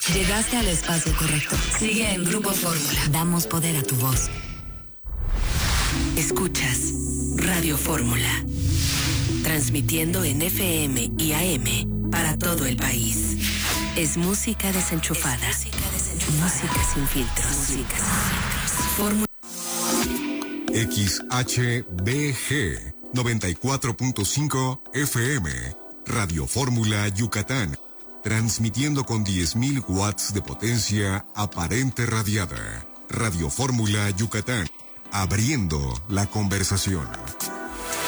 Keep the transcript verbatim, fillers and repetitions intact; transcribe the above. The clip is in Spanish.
Llegaste al espacio correcto. Sigue en Grupo Fórmula. Damos poder a tu voz. Escuchas Radio Fórmula. Transmitiendo en F M y A M para todo el país. Es música desenchufada. Es música desenchufada. Música sin filtros. Música sin filtros. Fórmula. X H B G noventa y cuatro punto cinco F M. Radio Fórmula Yucatán. Transmitiendo con diez mil watts de potencia aparente radiada. Radio Fórmula Yucatán. Abriendo la conversación.